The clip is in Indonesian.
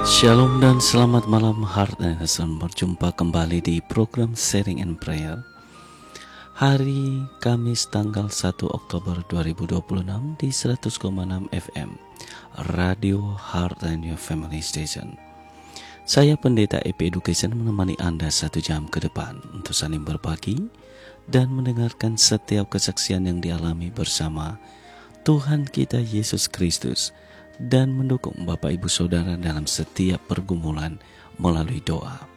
Shalom dan selamat malam Heart and Husband. Berjumpa kembali di program Sharing and Prayer hari Kamis tanggal 1 Oktober 2026 di 100,6 FM Radio Heart and Your Family Station. Saya Pendeta EP Education menemani Anda 1 jam ke depan untuk saling berbagi dan mendengarkan setiap kesaksian yang dialami bersama Tuhan kita Yesus Kristus dan mendukung Bapak Ibu Saudara dalam setiap pergumulan melalui doa.